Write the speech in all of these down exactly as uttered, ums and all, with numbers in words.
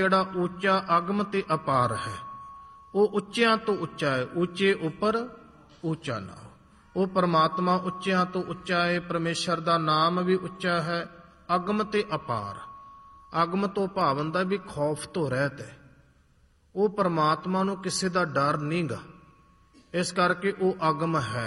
ਜਿਹੜਾ ਉੱਚਾ ਅਗਮ ਤੇ ਅਪਾਰ ਹੈ, ਉਹ ਉੱਚਿਆਂ ਤੋਂ ਉੱਚਾ ਹੈ। ਉੱਚੇ ਉੱਪਰ ਉੱਚਾ ਨਾ ਉਹ ਪਰਮਾਤਮਾ ਉੱਚਿਆਂ ਤੋਂ ਉੱਚਾ ਹੈ। ਪਰਮੇਸ਼ਰ ਦਾ ਨਾਮ ਵੀ ਉੱਚਾ ਹੈ, ਅਗਮ ਤੇ ਅਪਾਰ। ਅਗਮ ਤੋਂ ਭਾਵ ਹੁੰਦਾ ਵੀ ਖੌਫ ਤੋਂ ਰਹਿਤ ਹੈ। ਉਹ ਪਰਮਾਤਮਾ ਨੂੰ ਕਿਸੇ ਦਾ ਡਰ ਨਹੀਂ ਗਾ, ਇਸ ਕਰਕੇ ਉਹ ਅਗਮ ਹੈ।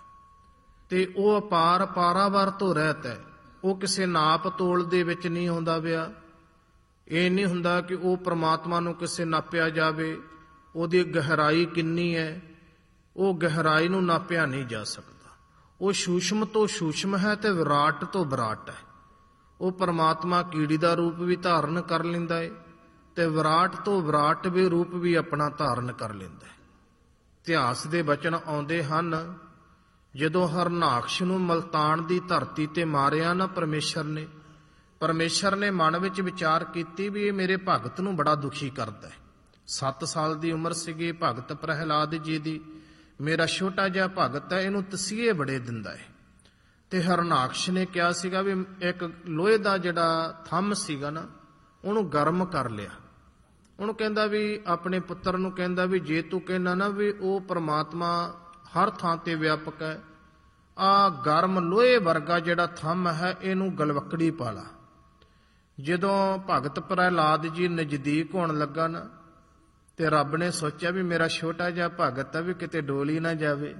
ਤੇ ਉਹ ਅਪਾਰ, ਪਾਰਾਵਾਰ ਤੋਂ ਰਹਿਤ ਹੈ। ਉਹ ਕਿਸੇ ਨਾਪ ਤੋਲ ਦੇ ਵਿੱਚ ਨਹੀਂ ਆਉਂਦਾ ਪਿਆ। ਇਹ ਨਹੀਂ ਹੁੰਦਾ ਕਿ ਉਹ ਪਰਮਾਤਮਾ ਨੂੰ ਕਿਸੇ ਨਾਪਿਆ ਜਾਵੇ, ਉਹਦੀ ਗਹਿਰਾਈ ਕਿੰਨੀ ਹੈ, ਉਹ ਗਹਿਰਾਈ ਨੂੰ ਨਾਪਿਆ ਨਹੀਂ ਜਾ ਸਕਦਾ। ਉਹ ਸੂਸ਼ਮ ਤੋਂ ਸੂਸ਼ਮ ਹੈ ਤੇ ਵਿਰਾਟ ਤੋਂ ਵਿਰਾਟ ਹੈ। ਉਹ ਪਰਮਾਤਮਾ ਕੀੜੀ ਦਾ ਰੂਪ ਵੀ ਧਾਰਨ ਕਰ ਲੈਂਦਾ ਹੈ ਤੇ ਵਿਰਾਟ ਤੋਂ ਵਿਰਾਟ ਵੀ ਰੂਪ ਵੀ ਆਪਣਾ ਧਾਰਨ ਕਰ ਲੈਂਦਾ ਹੈ। ਇਤਿਹਾਸ ਦੇ ਬਚਨ ਆਉਂਦੇ ਹਨ, ਜਦੋਂ ਹਰਨਾਕਸ਼ ਨੂੰ ਮਲਤਾਨ ਦੀ ਧਰਤੀ ਤੇ ਮਾਰਿਆ ਨਾ ਪਰਮੇਸ਼ਰ ਨੇ, ਪਰਮੇਸ਼ਰ ਨੇ ਮਨ ਵਿੱਚ ਵਿਚਾਰ ਕੀਤੀ ਵੀ ਇਹ ਮੇਰੇ ਭਗਤ ਨੂੰ ਬੜਾ ਦੁਖੀ ਕਰਦਾ ਹੈ। ਸੱਤ ਸਾਲ ਦੀ ਉਮਰ ਸੀਗੀ ਭਗਤ ਪ੍ਰਹਿਲਾਦ ਜੀ ਦੀ। ਮੇਰਾ ਛੋਟਾ ਜਿਹਾ ਭਗਤ ਹੈ, ਇਹਨੂੰ ਤਸੀਹੇ ਬੜੇ ਦਿੰਦਾ ਹੈ। ਤੇ ਹਰਨਾਕਸ਼ ਨੇ ਕਿਹਾ ਸੀਗਾ ਵੀ ਇੱਕ ਲੋਹੇ ਦਾ ਜਿਹੜਾ ਥੰਮ ਸੀਗਾ ਨਾ, ਉਹਨੂੰ ਗਰਮ ਕਰ ਲਿਆ। ਉਹਨੂੰ ਕਹਿੰਦਾ ਵੀ ਆਪਣੇ ਪੁੱਤਰ ਨੂੰ ਕਹਿੰਦਾ ਵੀ ਜੇ ਤੂੰ ਕਹਿੰਦਾ ਨਾ ਵੀ ਉਹ ਪਰਮਾਤਮਾ ਹਰ ਥਾਂ ਤੇ ਵਿਆਪਕ ਹੈ, ਆ ਗਰਮ ਲੋਹੇ ਵਰਗਾ ਜਿਹੜਾ ਥੰਮ ਹੈ ਇਹਨੂੰ ਗਲਵੱਕੜੀ ਪਾ ਲਾ। ਜਦੋਂ ਭਗਤ ਪ੍ਰਹਿਲਾਦ ਜੀ ਨਜ਼ਦੀਕ ਹੋਣ ਲੱਗਾ ਨਾ, ਤੇ ਰੱਬ ਨੇ ਸੋਚਿਆ ਵੀ ਮੇਰਾ ਛੋਟਾ ਜਿਹਾ ਭਗਤ ਹੈ ਵੀ ਕਿਤੇ ਡੋਲ ਹੀ ਨਾ ਜਾਵੇ।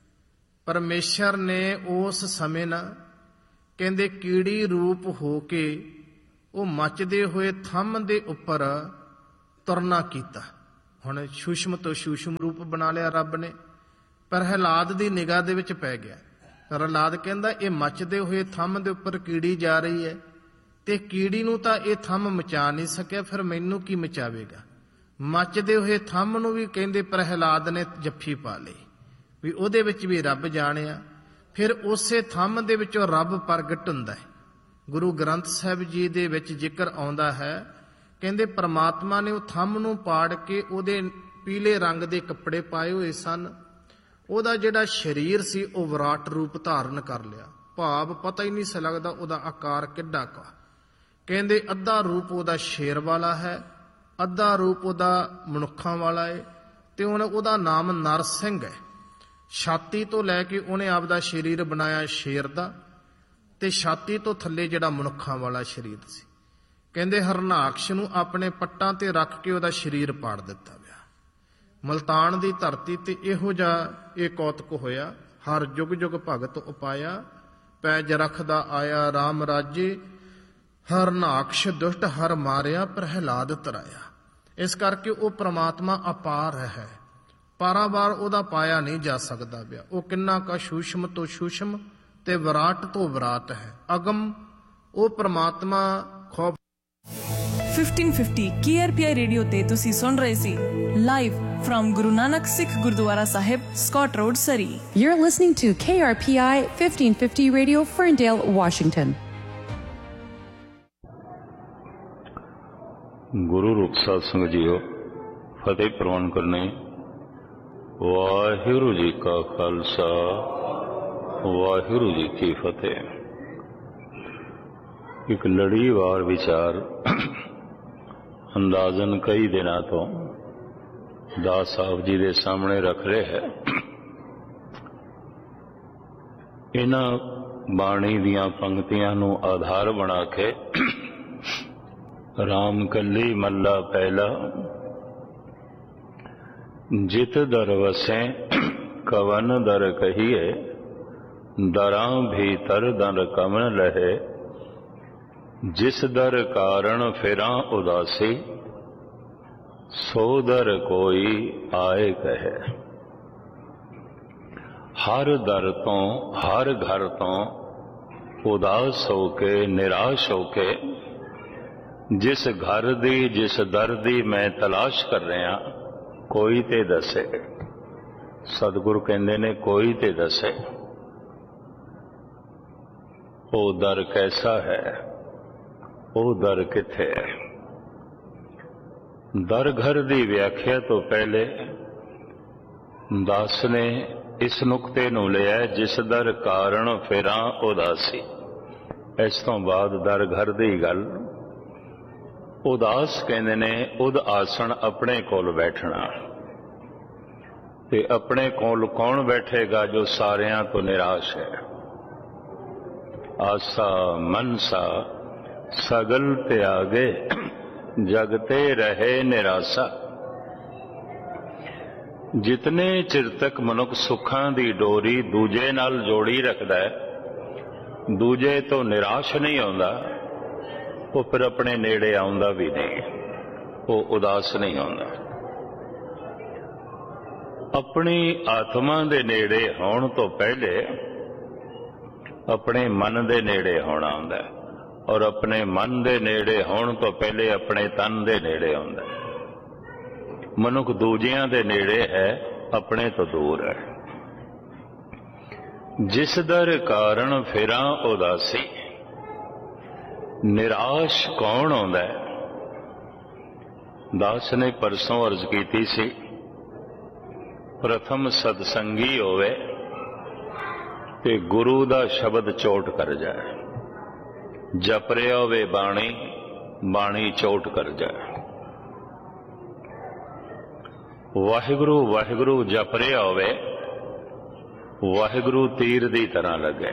ਪਰਮੇਸ਼ਰ ਨੇ ਉਸ ਸਮੇਂ ਨਾ ਕਹਿੰਦੇ ਕੀੜੀ ਰੂਪ ਹੋ ਕੇ ਉਹ ਮੱਚਦੇ ਹੋਏ ਥੰਮ ਦੇ ਉੱਪਰ ਤੁਰਨਾ ਕੀਤਾ। ਹੁਣ ਸੂਸ਼ਮ ਤੋਂ ਸੂਸ਼ਮ ਰੂਪ ਬਣਾ ਲਿਆ ਰੱਬ ਨੇ। ਪ੍ਰਹਿਲਾਦ ਦੀ ਨਿਗਾਹ ਦੇ ਵਿੱਚ ਪੈ ਗਿਆ। ਪ੍ਰਹਿਲਾਦ ਕਹਿੰਦਾ ਇਹ ਮੱਚਦੇ ਹੋਏ ਥੰਮ ਦੇ ਉੱਪਰ ਕੀੜੀ ਜਾ ਰਹੀ ਹੈ ਤੇ ਕੀੜੀ ਨੂੰ ਤਾਂ ਇਹ ਥੰਮ ਮਚਾ ਨਹੀਂ ਸਕਿਆ, ਫਿਰ ਮੈਨੂੰ ਕੀ ਮਚਾਵੇਗਾ। ਮੱਚਦੇ ਹੋਏ ਥੰਮ ਨੂੰ ਵੀ ਕਹਿੰਦੇ ਪ੍ਰਹਿਲਾਦ ਨੇ ਜੱਫੀ ਪਾ ਲਈ ਵੀ ਉਹਦੇ ਵਿੱਚ ਵੀ ਰੱਬ ਜਾਣਿਆ। ਫਿਰ ਉਸੇ ਥੰਮ ਦੇ ਵਿੱਚੋਂ ਰੱਬ ਪ੍ਰਗਟ ਹੁੰਦਾ ਹੈ। ਗੁਰੂ ਗ੍ਰੰਥ ਸਾਹਿਬ ਜੀ ਦੇ ਵਿੱਚ ਜ਼ਿਕਰ ਆਉਂਦਾ ਹੈ, ਕਹਿੰਦੇ ਪਰਮਾਤਮਾ ਨੇ ਉਹ ਥੰਮ ਨੂੰ ਪਾੜ ਕੇ ਉਹਦੇ ਪੀਲੇ ਰੰਗ ਦੇ ਕੱਪੜੇ ਪਾਏ ਹੋਏ ਸਨ। ਉਹਦਾ ਜਿਹੜਾ ਸਰੀਰ ਸੀ ਉਹ ਵਿਰਾਟ ਰੂਪ ਧਾਰਨ ਕਰ ਲਿਆ। ਭਾਵ ਪਤਾ ਹੀ ਨਹੀਂ ਸੀ ਲੱਗਦਾ ਉਹਦਾ ਆਕਾਰ ਕਿੱਡਾ ਕਾ। ਕਹਿੰਦੇ ਅੱਧਾ ਰੂਪ ਉਹਦਾ ਸ਼ੇਰ ਵਾਲਾ ਹੈ, ਅੱਧਾ ਰੂਪ ਉਹਦਾ ਮਨੁੱਖਾਂ ਵਾਲਾ ਹੈ। ਤੇ ਹੁਣ ਉਹਦਾ ਨਾਮ ਨਰਸਿੰਘ ਹੈ। ਛਾਤੀ ਤੋਂ ਲੈ ਕੇ ਉਹਨੇ ਆਪਦਾ ਸਰੀਰ ਬਣਾਇਆ ਸ਼ੇਰ ਦਾ, ਤੇ ਛਾਤੀ ਤੋਂ ਥੱਲੇ ਜਿਹੜਾ ਮਨੁੱਖਾਂ ਵਾਲਾ ਸਰੀਰ ਸੀ। ਕਹਿੰਦੇ ਹਰਨਾਕਸ਼ ਨੂੰ ਆਪਣੇ ਪੱਟਾਂ ਤੇ ਰੱਖ ਕੇ ਉਹਦਾ ਸਰੀਰ ਪਾੜ ਦਿੱਤਾ ਗਿਆ। ਮਲਤਾਨ ਦੀ ਧਰਤੀ ਤੇ ਇਹੋ ਜਿਹਾ ਇਹ ਕੌਤਕ ਹੋਇਆ। ਹਰ ਜੁਗ ਜੁਗ ਭਗਤ ਉਪਾਇਆ, ਪੈਜ ਰੱਖਦਾ ਆਇਆ ਰਾਮ ਰਾਜੇ। ਹਰਨਾਕਸ਼ ਦੁਸ਼ਟ ਹਰ ਮਾਰਿਆ, ਪ੍ਰਹਿਲਾਦ ਤਰਾਇਆ। ਇਸ ਕਰਕੇ ਉਹ ਪ੍ਰਮਾਤਮਾ ਅਪਾਰ ਹੈ, ਪਾਰਾਵਾਰ ਉਹਦਾ ਪਾਇਆ ਨਹੀਂ ਜਾ ਸਕਦਾ ਪਿਆ। ਉਹ ਕਿੰਨਾ ਕਾ ਸੂਸ਼ਮ ਤੋਂ ਸੂਸ਼ਮ ਤੇ ਵਿਰਾਟ ਤੋਂ ਵਿਰਾਟ ਹੈ, ਅਗਮ। ਉਹ ਪ੍ਰਮਾਤਮਾ ਖੌਫ। Fifteen fifty K R P ਆਈ ਰੇਡੀਓ ਤੇ ਤੁਸੀਂ ਸੁਣ ਰਹੇ ਸੀ live from Guru Nanak Sikh Gurdwara Sahib, Scott Road, Surrey. You're listening to K R P I fifteen fifty Radio, Ferndale, Washington. गुरु रूप साध संगत जीओ, फतेह प्रवान करने। वाहिगुरु जी का खालसा, वाहिगुरु जी की फतेह। एक लड़ीवार विचार अंदाजन कई दिनों तो दास साहब जी के सामने रख रहे है। इन्हां बाणी दियां पंक्तियां नूं आधार बना के राम कली मल्ला पहला, जित दर वसें कवन दर कहिए, दरां भीतर दर कवन लहे, जिस दर कारण फिरां उदासी, सो दर कोई आए कहे। हर दर तो हर घर तो उदास होके निराश होके जिस घर दी जिस दर दी मैं तलाश कर रहा, कोई ते दसे। सतगुरु कहंदे ने कोई ते दसे ओ दर कैसा है, ओ दर किथे है। दर घर की व्याख्या तो पहले दास ने इस नुकते नूं लिया, जिस दर कारण फिरां उदासी। इस तो बाद दर घर की गल ਉਦਾਸ ਕਹਿੰਦੇ ਨੇ ਉਦ ਆਸਣ ਆਪਣੇ ਕੋਲ ਬੈਠਣਾ। ਤੇ ਆਪਣੇ ਕੋਲ ਕੌਣ ਬੈਠੇਗਾ? ਜੋ ਸਾਰਿਆਂ ਤੋਂ ਨਿਰਾਸ਼ ਹੈ। ਆਸਾ ਮਨਸਾ ਸਗਲ ਤਿਆਗੇ ਜਗਤੇ ਰਹੇ ਨਿਰਾਸਾ। ਜਿਤਨੇ ਚਿਰ ਤੱਕ ਮਨੁੱਖ ਸੁੱਖਾਂ ਦੀ ਡੋਰੀ ਦੂਜੇ ਨਾਲ ਜੋੜੀ ਰੱਖਦਾ ਹੈ, ਦੂਜੇ ਤੋਂ ਨਿਰਾਸ਼ ਨਹੀਂ ਆਉਂਦਾ, ਉਹ ਫਿਰ ਆਪਣੇ ਨੇੜੇ ਆਉਂਦਾ ਵੀ ਨਹੀਂ, ਉਹ ਉਦਾਸ ਨਹੀਂ ਆਉਂਦਾ। ਆਪਣੀ ਆਤਮਾ ਦੇ ਨੇੜੇ ਹੋਣ ਤੋਂ ਪਹਿਲੇ ਆਪਣੇ ਮਨ ਦੇ ਨੇੜੇ ਹੋਣਾ ਹੁੰਦਾ, ਔਰ ਆਪਣੇ ਮਨ ਦੇ ਨੇੜੇ ਹੋਣ ਤੋਂ ਪਹਿਲੇ ਆਪਣੇ ਤਨ ਦੇ ਨੇੜੇ ਆਉਂਦਾ। ਮਨੁੱਖ ਦੂਜਿਆਂ ਦੇ ਨੇੜੇ ਹੈ, ਆਪਣੇ ਤੋਂ ਦੂਰ ਹੈ। ਜਿਸ ਦਰ ਕਾਰਨ ਫਿਰਾਂ ਉਦਾਸੀ, ਨਿਰਾਸ਼ ਕੌਣ ਆਉਂਦਾ ਹੈ? ਦਾਸ ਨੇ ਪਰਸੋਂ ਅਰਜ਼ ਕੀਤੀ ਸੀ, ਪ੍ਰਥਮ ਸਤਸੰਗੀ ਹੋਵੇ ਤੇ ਗੁਰੂ ਦਾ ਸ਼ਬਦ ਚੋਟ ਕਰ ਜਾਏ। ਜਪ ਰਿਹਾ ਹੋਵੇ ਬਾਣੀ, ਬਾਣੀ ਚੋਟ ਕਰ ਜਾਏ। ਵਾਹਿਗੁਰੂ ਵਾਹਿਗੁਰੂ ਜਪ ਰਿਹਾ ਹੋਵੇ, ਵਾਹਿਗੁਰੂ ਤੀਰ ਦੀ ਤਰ੍ਹਾਂ ਲੱਗੇ।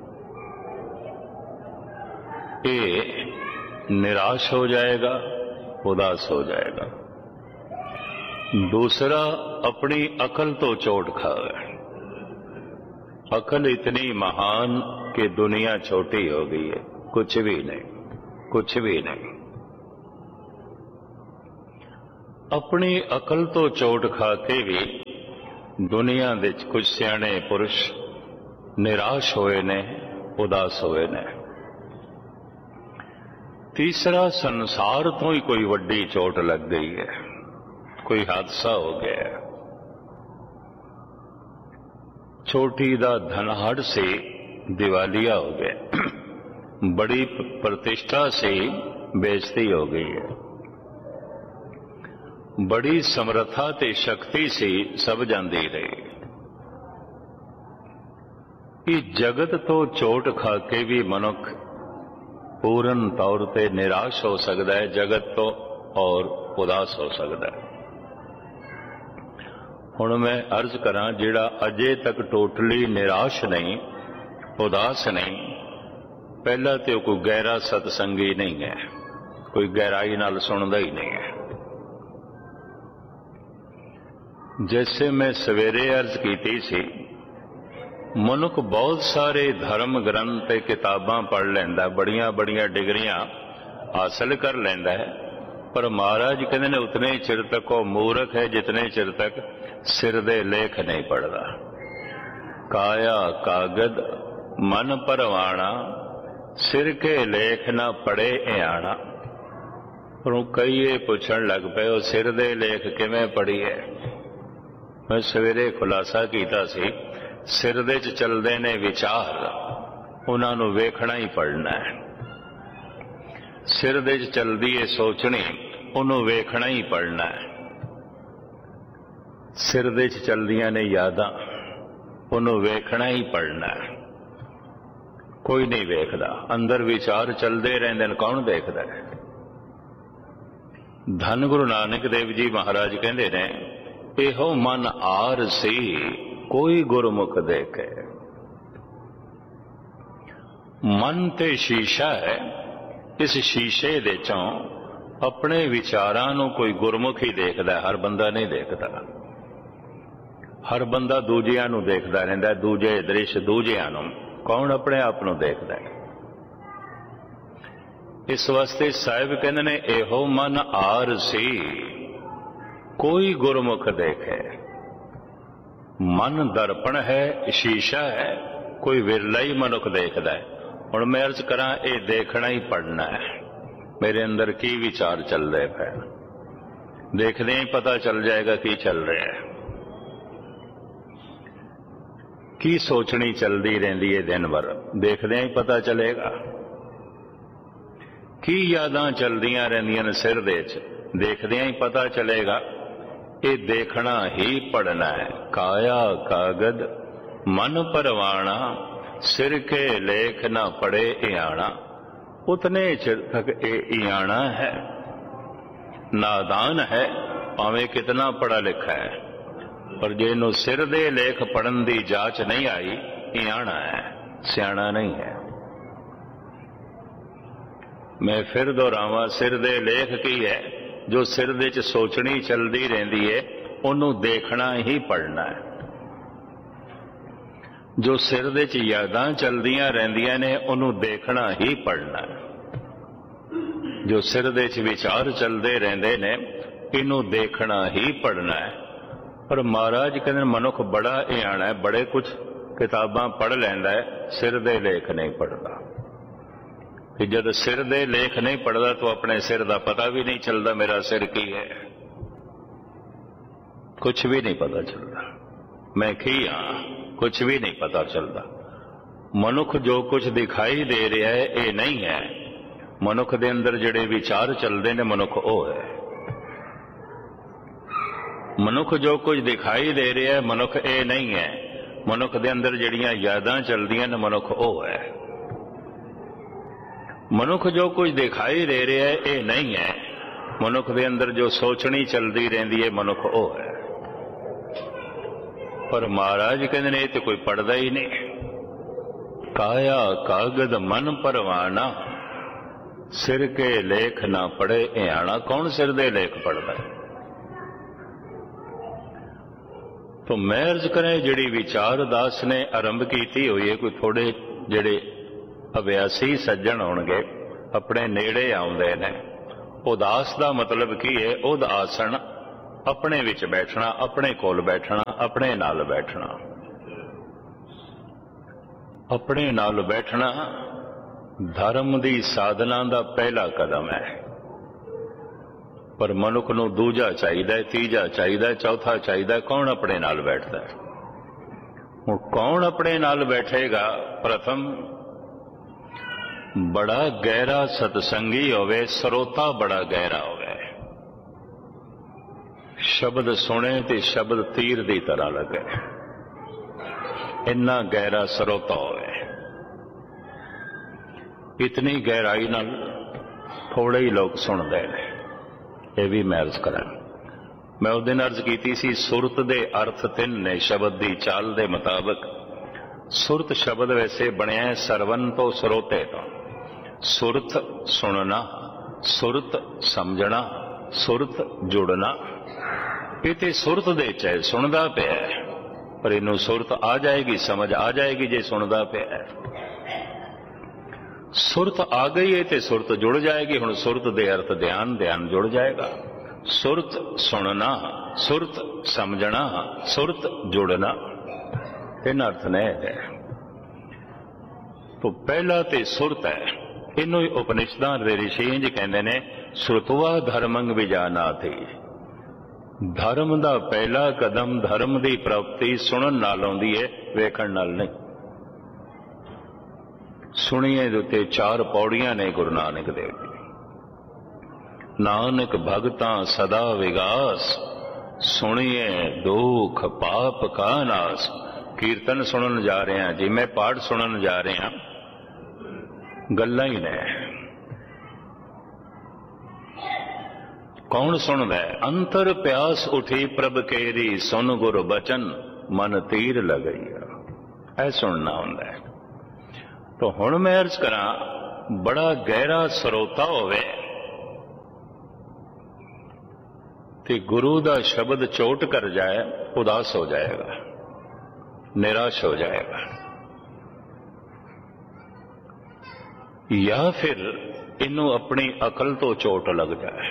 ਇਹ ਨਿਰਾਸ਼ ਹੋ ਜਾਏਗਾ, ਉਦਾਸ ਹੋ ਜਾਏਗਾ। दूसरा, अपनी अकल तो चोट खावे। अकल इतनी महान कि दुनिया छोटी हो गई है, कुछ भी नहीं, कुछ भी नहीं। अपनी अकल तो चोट खा के भी दुनिया दे कुछ सियाणे पुरुष निराश होए ने, उदास होए ने। तीसरा, संसार तो ही कोई वड्डी चोट लग गई है, कोई हादसा हो गया। छोटी दा धनहड़ से दिवालिया हो गया, बड़ी प्रतिष्ठा से बेइज्जती हो गई है, बड़ी समर्था ते शक्ति से सब जाती रही। कि जगत तो चोट खा के भी मनुख पूर्ण तौर पर निराश हो सकता है, जगत तो और उदास हो सकता है। हुण मैं अर्ज करा, जिहड़ा अजे तक टोटली निराश नहीं, उदास नहीं, पहला तो कोई गहरा सतसंगी नहीं है, कोई गहराई नाल सुनदा ही नहीं है। जैसे मैं सवेरे अर्ज कीती सी, मनुख बहुत सारे धर्म ग्रंथ ते किताबां पढ़ लैंदा, बड़ियां बड़ियां डिग्रियां हासिल कर लैंदा है, पर महाराज कहते ने उतने चिर तक वो मूर्ख है जितने चिर तक सिर दे लेख नहीं पढ़ता। काया कागद मन परवाना, सिर के लेख ना पढ़े आना। पर कई ये पूछण लग पे, वो सिर दे लेख किवें पढ़ी है? मैं सवेरे खुलासा कीता सी, सिर दे च चलदे ने विचार, उन्हां नूं वेखना ही पढ़ना है। सिर दे च चलदी है सोचनी, उन्होंने वेखना ही पढ़ना है। सिर दे च चलदियां ने यादां, उन्होंने वेखना ही पढ़ना है। कोई नहीं वेखदा, अंदर विचार चलते रहंदे ने, कौन देखदा है? धन गुरु नानक देव जी महाराज कहंदे ने, एहो मन आर सी कोई गुरमुख देखे। मन ते शीशा है, इस शीशे दे चों अपने विचारां नूं कोई गुरमुख ही देखदा, हर बंदा नहीं देखदा। हर बंदा दूजियां नूं देखदा रहिंदा, दूजे दृश्य दूजियां नूं, कौन अपने आप नूं देखदा है? इस वास्ते साहिब कहंदे ने, एहो मन आर सी कोई गुरमुख देखे। मन दर्पण है, शीशा है, कोई विरला ही मनुख देखदा है। हुण मैं अर्ज करा, ये देखना ही पढ़ना है, मेरे अंदर की विचार चल रहे हैं। देखने ही पता चल जाएगा की चल रहा है, की सोचनी चलती रहती है दिन भर, देखदे ही पता चलेगा। की यादां चलदियां रहंदियां ने सिर दे च, देखदे ही पता चलेगा। ये देखना ही पढ़ना है। काया कागद मन परवाना, सिर के लेख ना पड़े आना। उतने चिर तक ये आना है, नादान है, भावें कितना पढ़ा लिखा है, पर जे इनू सिर दे लेख पढ़न दी जांच नहीं आई, इयाना है, सियाना नहीं है। मैं फिर दोहरावां, सिर दे लेख की है? जो सिर दे च सोचनी चलती रहिंदी है, उन्होंने देखना ही पढ़ना है। जो सिर दे च यादां चलदियां रहिंदियां ने, उन्होंने देखना ही पढ़ना है। जो सिर दे च विचार चलते रहंदे ने, इनू देखना ही पढ़ना है। पर महाराज कहते मनुख बड़ा इयाना है, बड़े कुछ किताबां पढ़ लैंदा है, सिर दे लेख नहीं पढ़ता। कि जब सिर दे लेख नहीं पढ़ता तो अपने सिर का पता भी नहीं चलता, मेरा सिर की है, कुछ भी नहीं पता चलता, मैं की हाँ, कुछ भी नहीं पता चलता। मनुख जो कुछ दिखाई दे रहा है ये नहीं है, मनुख दे अंदर जिहड़े विचार चलते ने, मनुख वो है। मनुख जो कुछ दिखाई दे रहा है, मनुख ये नहीं है। मनुख दे अंदर जिहड़ियां यादां चलदियां ने, मनुख वो है। मनुख जो कुछ दिखाई दे रहा है ये नहीं है, मनुख दे अंदर जो सोचनी चलती रहती है, मनुख वो है। पर महाराज कहते ने तो कोई पढ़ता ही नहीं। काया कागद मन परवाना, सिर के लेख ना पढ़े इयाना। कौन सिर दे लेख पढ़ता है? तो मैं अर्ज करें, जिहड़ी विचार दास ने आरंभ की हुई है, कोई थोड़े जिहड़े अभ्यासी सज्जन होणगे अपने नेड़े आउंदे ने। उदास का मतलब की है? उदासन, अपने विच बैठना, अपने कोल बैठना, अपने नाल बैठना। अपने नाल बैठना धर्म की साधना का पहला कदम है। पर मनुख नूं दूजा चाहिए, तीजा चाहिए, चौथा चाहिए। कौन अपने नाल बैठता है? हुण कौन अपने नाल बैठेगा? प्रथम बड़ा गहरा सतसंगी होवे, सरोता बड़ा गहरा होवे, शब्द सुने ते शब्द तीर दी तरह लगे, इन्ना गहरा सरोता होवे। इतनी गहराई नाल थोड़े ही लोग सुनते हैं। यह भी मैं अर्ज करा, मैं उस दिन अर्ज की सी, सुरत दे अर्थ तिन ने शब्द की चाल के मुताबिक। सुरत शब्द वैसे बनया सरवन तो सरोते तो। सुरत सुनना, सुरत समझना, सुरत जुड़ना। ये सुरत दे चाहे सुनता पिया, पर इनू सुरत आ जाएगी, समझ आ जाएगी जे सुनता पिया। सुरत आ गई है तो सुरत जुड़ जाएगी। हुण सुरत दे अर्थ ध्यान, ध्यान जुड़ जाएगा। सुरत सुनना, सुरत समझना, सुरत जुड़ना, इन अर्थ ने है। तो पहला तो सुरत है। इनू उपनिषदां दे ऋषि इंज कहंदे ने, श्रुतवा धर्मंग विजाना थी। धर्म का पहला कदम, धर्म की प्राप्ति सुनन नाल आउंदी है, वेखण नाल नहीं। सुनिए दे उत्ते चार पौड़ियां ने गुरु नानक देव जी। नानक भगतां सदा विगास, सुनिए दुख पाप का नाश। कीर्तन सुनन जा रहे हैं जी, मैं पाठ सुनन जा रहे हैं, गल्लां ही ने। कौन सुनदा है? अंतर प्यास उठी प्रभ केरी, सुन गुरु बचन मन तीर लगई। ऐ सुनना हुंदा है। तो हुण मैं अर्ज करा, बड़ा गहरा सरोता होवे ते गुरु दा शब्द चोट कर जाए, उदास हो जाएगा, निराश हो जाएगा। या फिर इनू अपनी अकल तो चोट लग जाए।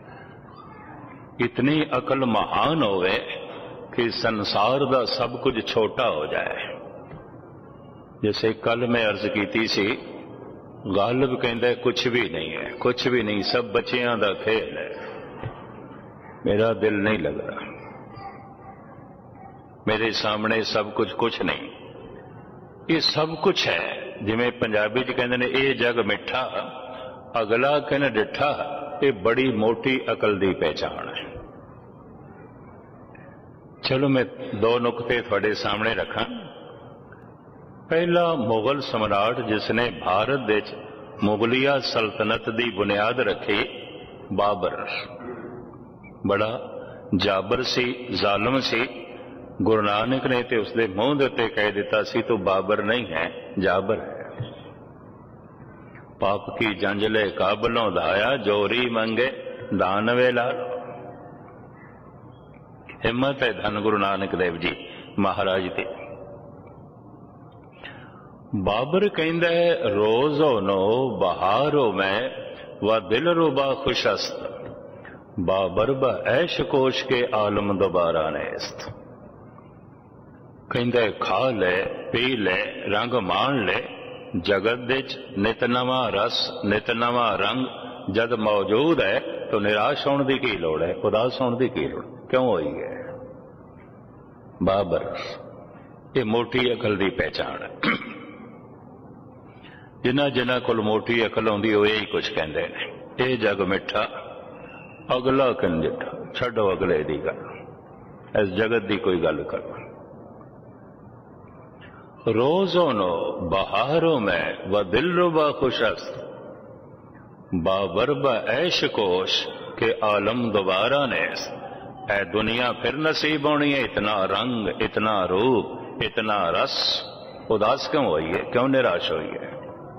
इतनी अकल महान होवे कि संसार दा सब कुछ छोटा हो जाए। जैसे कल मैं अर्ज की सी, गालिब कहता कुछ भी नहीं है, कुछ भी नहीं, सब बच्चियां दा खेल है, मेरा दिल नहीं लग रहा, मेरे सामने सब कुछ कुछ नहीं। ये सब कुछ है। जिमें पंजाबी च कहते हैं, ये जग मिठा अगला कहना डिठा, ये बड़ी मोटी अकल की पहचान है। चलो मैं दो नुकते थोड़े सामने रखा। पहला, मुगल सम्राट जिसने भारत विच मुगलिया सल्तनत की बुनियाद रखी, बाबर। बड़ा जाबर सी, जालिम सी। गुरु नानक ने तो उसके मूँह के उत्ते कह दिता सी तो बाबर नहीं है, जाबर है। पाप की जंजले काबलों धाया, जोरी मंगे दान वेला। हिम्मत है धन गुरु नानक देव जी महाराज दी। बाबर कहंदा है, रोजो नो बहारो में व दिल रुबा खुशस्त, बाबर ब ऐश कोश के आलम दोबारा नेस्त। कहंदा है, खा ले पी ले रंग मान ले, जगत विच नित नवा रस नित नवा रंग जद मौजूद है तो निराश होने की की लोड़ है, उदास होने की की लोड़ क्यों हुई है। बाबर ये मोटी अकल की पहचान है। जिन्हां जिन्हां कोल मोटी अकल आउंदी हो यही कुछ कहंदे ने, ये जग मिठा अगला कंजठा, छड्डो अगले दी गल, इस जगत की कोई गल करो। रोजों नो बहारों में व दिल रुबा खुशस्त, बाबर ब ऐश कोश के आलम दोबारा ने। ऐ दुनिया फिर नसीब होनी है, इतना रंग इतना रूप इतना रस, उदास क्यों हुई है, क्यों निराश हुई है।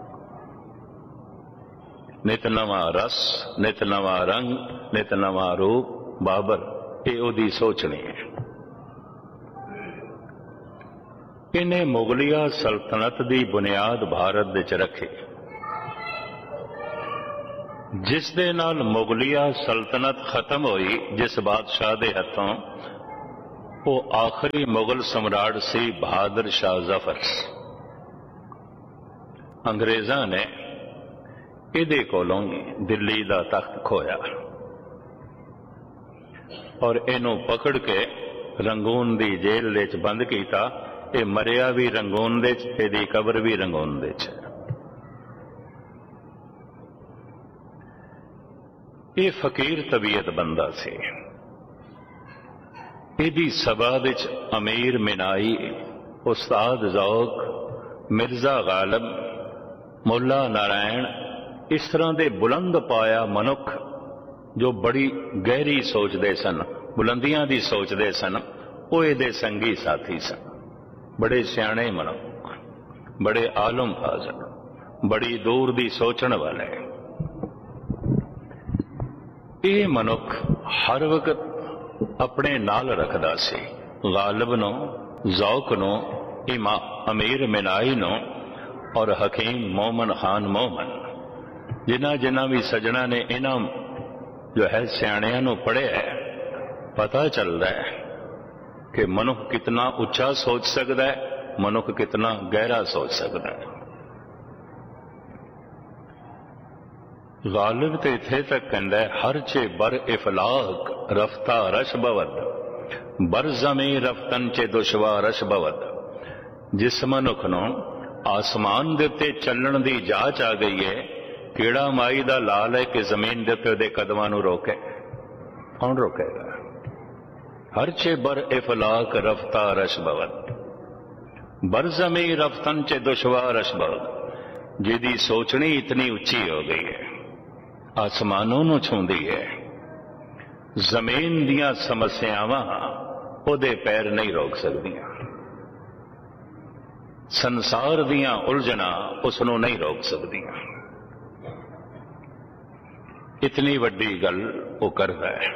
नित नवा रस नित नवा रंग नित नवा रूप, बाबर ये ओदी सोचनी है। इन्हें मुगलिया सल्तनत की बुनियाद भारत विच रखी, जिस दे नाल मुगलिया सल्तनत खत्म हुई, जिस बादशाह दे हथों, वो आखिरी मुगल सम्राट सी बहादुर शाह जफर। अंग्रेज़ां ने इहदे कोलों दिल्ली दा तख्त खोया और इनू पकड़ के रंगून दी जेल विच बंद कीता। ये मरिया भी रंगून दे, इहदी कबर भी रंगून दे। ये फकीर तबीयत बंदा सी। इहदी सभा विच अमीर मिनाई, उस्ताद ज़ौक, मिर्जा गालिब, मुल्ला नारायण, इस तरह के बुलंद पाया मनुख जो बड़ी गहरी सोचते सन, बुलंदियां दी सोचते सन, वो इहदे संगी साथी सन। बड़े सियाणे मनुख, बड़े आलम फाजल, बड़ी दूर दी सोचण वाले। ये मनुख हर वक्त अपने नाल रखदा सी गालिब नो, ज़ौक नो, इमा अमीर मिनाई नो और हकीम मोमन खान मोमन। जिन्हां जिन्हां भी सजना ने इन्हां जो है सियाणियां नूं पढ़िया है, पता चलता है कि मनुख कितना उच्चा सोच सकता है, मनुख कितना गहरा सोच सकता है। गालिब तो इत्थे तक कहता है, हर चे बर इफलाक रफ्ता रश बवद, बर जमी रफ्तन चे दुशवा रश बवद। जिस मनुख नूं आसमान दे उत्ते चलण दी जाच आ गई है, कीड़ा माई दा लाल है कि जमीन दे उत्ते उहदे कदमां नूं रोके, कौन रोकेगा। हर चे बर इफलाक रफ्ता रश बवद, बर जमी रफ्तन चे दुशवा रश बवद। जिहदी सोचनी इतनी उच्ची हो गई है, आसमानों नूं छूंदी है, जमीन दियां समस्यावां उहदे पैर नहीं रोक सकदियां, संसार दियां उलझना उसनूं नहीं रोक सकदियां। इतनी वड्डी गल वो करदा है।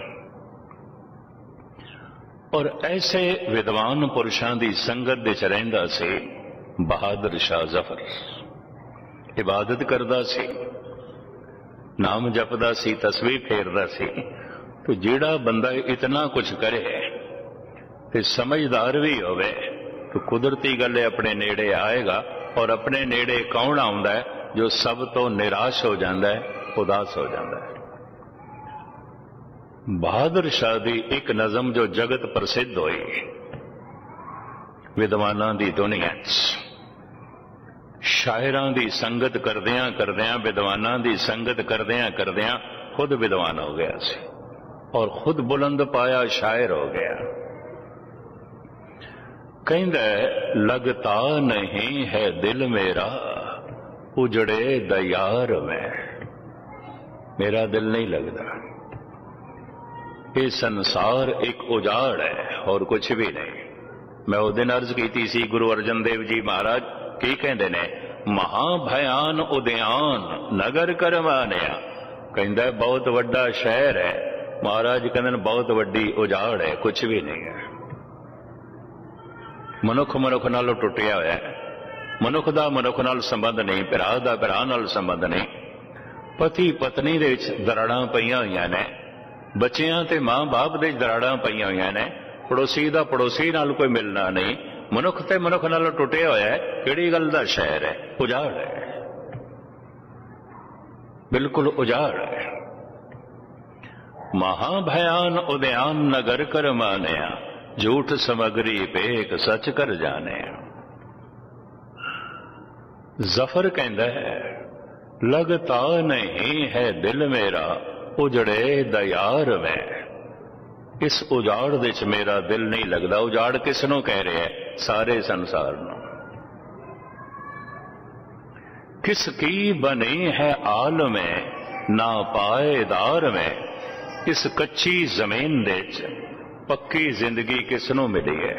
और ऐसे विद्वान पुरुषों की संगत विच रहिंदा सी बहादुर शाह जफर। इबादत करदा सी, नाम जपदा सी, तस्वीर फेरदा सी। तो जिहड़ा बंदा इतना कुछ करे ते समझदार भी होवे तो कुदरती गल अपने नेड़े आएगा। और अपने नेड़े कौन आउंदा है, जो सब तो निराश हो जाता है, उदास हो जाता है। बहादुर शाह दी एक नज़म जो जगत प्रसिद्ध हुई विद्वानां दी दुनिया च, शायरां दी संगत करदियां करदियां, विद्वानां दी संगत करदियां करदियां खुद विद्वान हो गया सी और खुद बुलंद पाया शायर हो गया। कहंदा लगता नहीं है दिल मेरा उजड़े दयार में, मेरा दिल नहीं लगता। ये संसार एक उजाड़ है और कुछ भी नहीं। मैं उस दिन अर्ज की सी, गुरु अर्जन देव जी महाराज की कहते ने, महाभयान उद्यान नगर करवानिया, कहता बहुत वड्डा शहर है, महाराज कहते बहुत वड्डी उजाड़ है, कुछ भी नहीं है। मनुख मनुख नालों टुटिया होया है, मनुख दा मनुख नाल संबंध नहीं, भरा दा भरा नाल संबंध नहीं, पति पत्नी दे विच दराड़ां पईयां होईयां ने, बच्चियां ते मां बाप दे दराड़ां पईयां होईयां ने, पड़ोसी दा पड़ोसी नाल कोई मिलना नहीं, मनुख ते मनुख नाल टुटिया होया है। किहड़ी गल दा शहर है? उजाड़ है, बिल्कुल उजाड़ है। महाभयान उद्यान नगर कर मानिया, झूठ समगरी पेक सच कर जाने। जफर कहता है, लगता नहीं है दिल मेरा उजड़े दयार में। इस उजाड़ दे च मेरा दिल नहीं लगता। उजाड़ किसनों कह रहे हैं? सारे संसार नूं। किसकी बनी है आल में ना पाएदार में। इस कच्ची जमीन दे च पक्की जिंदगी किसनों मिली है?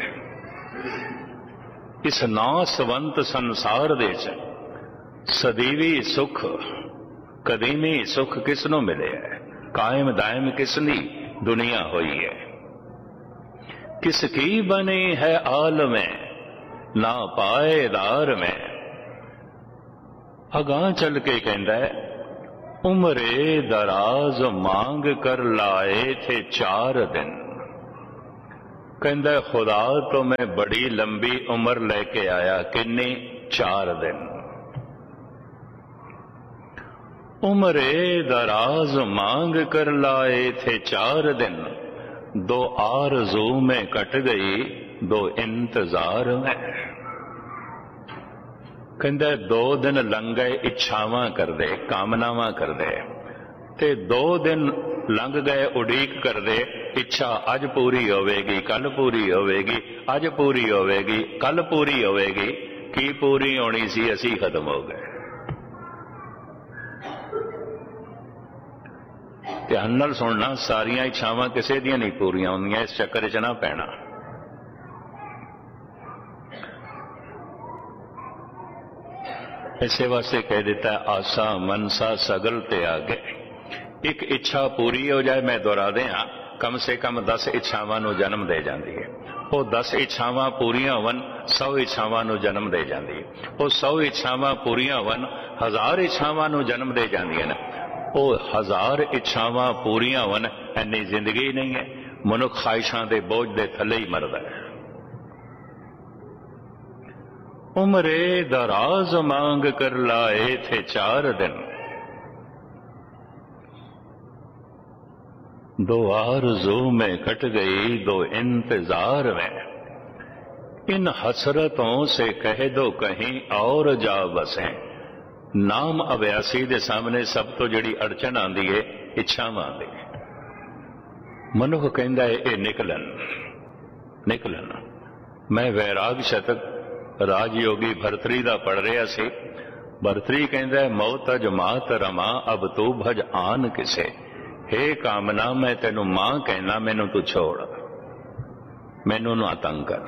इस नासवंत संसार दे च सदीवी सुख कदीमी सुख किसनों मिले है? कायम दायम किसनी दुनिया हुई है? किसकी बनी है आल में ना पाएदार में। अगां चल के कहता है, उम्रे दराज मांग कर लाए थे चार दिन। कहता खुदा तो मैं बड़ी लंबी उम्र लेके आया, किन्नी? चार दिन। उम्रे दराज मांग कर लाए थे चार दिन, दो आरज़ू में कट गई दो इंतजार में। कहता दो दिन लंघ गए इच्छावां कर दे, कामनावां कर दे, ते दो दिन लंघ गए उड़ीक कर दे, इच्छा अज पूरी होवेगी कल पूरी होवेगी, अज पूरी होवेगी कल पूरी होवेगी। की पूरी होनी सी, असी खत्म हो गए। ध्यान नाल सुनना, सारियां इच्छावां किसी दियां नहीं पूरियां होंदियां, इस चक्कर च ना पैना। इसे वास्ते कह देता है, आसा मनसा सगल ते आगे। एक इच्छा पूरी हो जाए, मैं दोहरा दें, कम से कम दस इच्छावां नूं जन्म दे जाती है। वो दस इच्छावां पूरियां होवन, सौ इच्छावां नूं जन्म दे जाती है। वो सौ इच्छावां पूरियां होवन, हजार इच्छावां नूं जन्म दे जांदियां ने। वो हजार इच्छावां पूरियां होवन, इन्नी जिंदगी नहीं है। मनुख ख्वाहिशां दे बोझ दे थले ही मरदा है। उम्रे दराज मांग कर लाए थे चार दिन, दो आरज़ू में कट गई दो इंतजार में। इन हसरतों से कह दो कहीं और जा बसें। नाम अभ्यासी दे सामने सब तो जिहड़ी अड़चन आंदी है, इच्छावां दी। मनुख कहंदा है ये निकलन निकलन। मैं वैराग शतक राजयोगी भरतरी दा पढ़ रहा सी। भरतरी कहंदा है, मौत अज मात रमा अब तू भज आन किसे। हे कामना, मैं तेनू मां कहना, मैनू तू छोड़, मैनू ना तंग कर,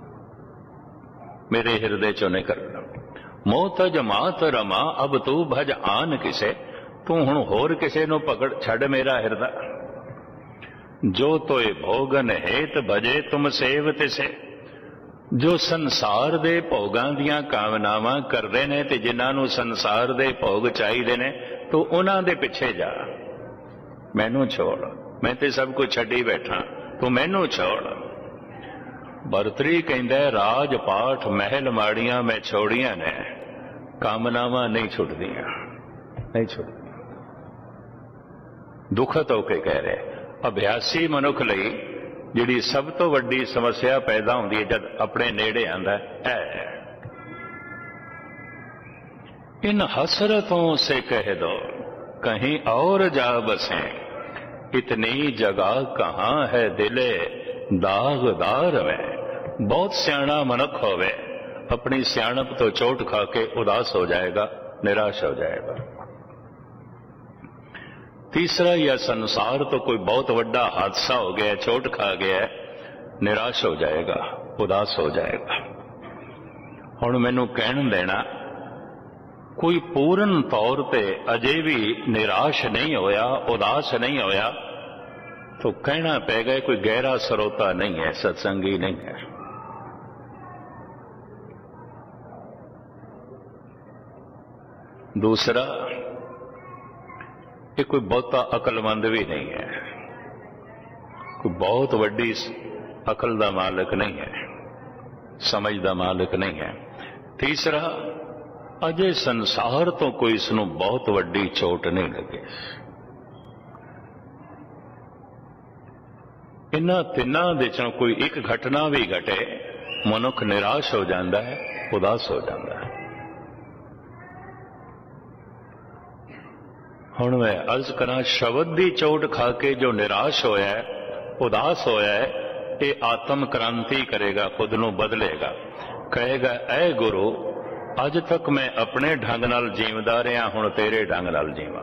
मेरे हृदय चो निकल। मौत अज मात रमा अब तू भज आन किसे। तू हुण होर किसे नू पकड़, छड़ मेरा हृदय। जो तोए भोगन हेत भजे तुम सेव तिसे। जो संसार दे भोगां दियां कामनावां करदे ने ते जिन्हां नू संसार दे भोग चाहीदे ने, तू उन्हां दे पिछे जा, मैनू छोड़, मैं ते सब कुछ छड्डी बैठा, तू मैनू छोड़। भरतरी कहंदा राज पाठ महल माड़ियां मैं छोड़ियां ने, कामनावां नहीं छुटदियां, नहीं छुटदियां। दुखत होके कह रहे, अभ्यासी मनुख लई जिहड़ी सब तो वड्डी समस्या पैदा होंदी है जब अपने नेड़े आंदा है, इन हसरतों से कह दो कहीं और जा बसे। इतनी जगह कहाँ है दिले दागदार में। बहुत सियाणा मनुख होवे, अपनी सियाणप तो चोट खा के उदास हो जाएगा, निराश हो जाएगा। तीसरा, या संसार तो कोई बहुत बड़ा हादसा हो गया, चोट खा गया, निराश हो जाएगा, उदास हो जाएगा। हुण मैनू कहण देना, कोई पूर्ण तौर पे अजे भी निराश नहीं होया, उदास नहीं होया, तो कहना पेगा कोई गहरा श्रोता नहीं है, सत्संगी नहीं है। दूसरा, ये कोई बहुता अकलमंद भी नहीं है, कोई बहुत वड्डी अकल का मालिक नहीं है, समझ का मालिक नहीं है। तीसरा, अजे संसार तो कोई इसनों बहुत वड्डी चोट नहीं लगे। इन्हां तिन्नां दे चों कोई एक घटना भी घटे, मनुख निराश हो जाता है, उदास हो जाता है। हुण मैं अर्ज करा, शब्द की चोट खा के जो निराश होया है, उदास होया है, ये आत्म क्रांति करेगा, खुद नूं बदलेगा। कहेगा, ऐ गुरु, अज तक मैं अपने ढंग नाल जीवदा रहा, हुण तेरे ढंग नाल जीवां।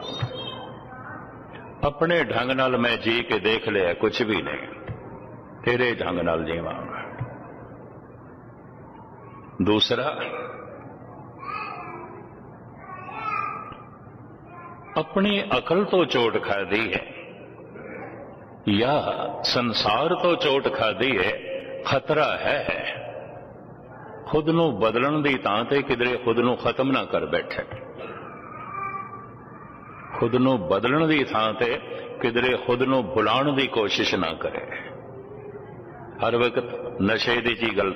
अपने ढंग नाल मैं जी के देख लिया, कुछ भी नहीं, तेरे ढंग नाल जीवांगा। दूसरा, अपनी अकल तो चोट खादी है या संसार तो चोट खादी है, खतरा है खुद नूं बदलण दी तां ते किधरे खुद नूं खत्म ना कर बैठे, खुद नूं बदलण दी थां ते किधरे खुद नूं भुलाण दी कोशिश ना करे। हर वक्त नशे दी जी गल